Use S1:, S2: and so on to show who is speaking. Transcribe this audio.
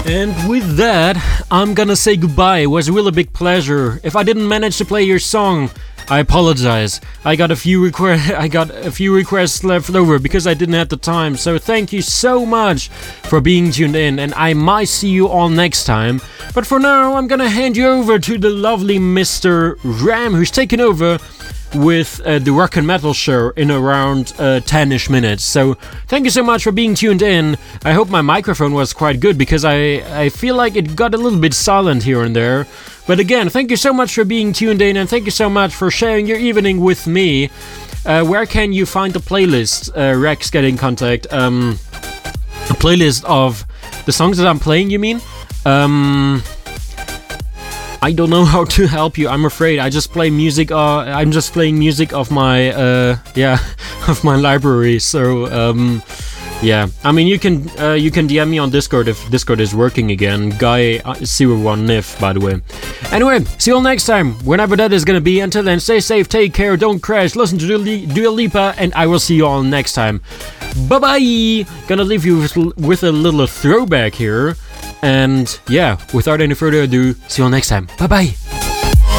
S1: And with that, I'm gonna say goodbye. It was a really big pleasure. If I didn't manage to play your song, I apologize. I got a few requests left over because I didn't have the time. So thank you so much for being tuned in, and I might see you all next time. But for now, I'm gonna hand you over to the lovely Mr. Ram, who's taken over with the Rock and Metal Show in around 10-ish minutes. So thank you so much for being tuned in. I hope my microphone was quite good, because I feel like it got a little bit silent here and there. But again, thank you so much for being tuned in, and thank you so much for sharing your evening with me. Where can you find the playlist? Rex, get in contact. A playlist of the songs that I'm playing, you mean? I don't know how to help you, I'm afraid. I just play music. I'm just playing music of my of my library. So yeah, I mean, you can DM me on Discord if Discord is working again. Guy01nif, by the way. Anyway, see you all next time, whenever that is gonna be. Until then, stay safe, take care, don't crash, listen to Dua Lipa, and I will see you all next time. Bye bye. Gonna leave you with a little throwback here. And yeah, without any further ado, see you all next time. Bye bye.